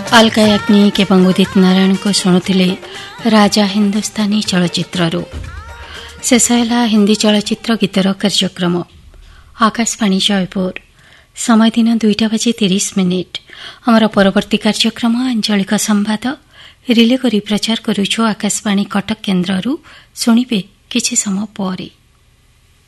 अलका याग्निक एवं उदित नारायण को शुणुले राजा हिंदुस्तानी चलचित्रु शेष है हिंदी चलचित्र गीतर कार्यक्रम आकाशवाणी जयपुर समय दिन 2:30 आमर परवर्ती कार्यक्रम आंचलिक संवाद रिले करी प्रचार करुछु आकाशवाणी कटक केन्द्ररू शुणिबे किछि समय परे।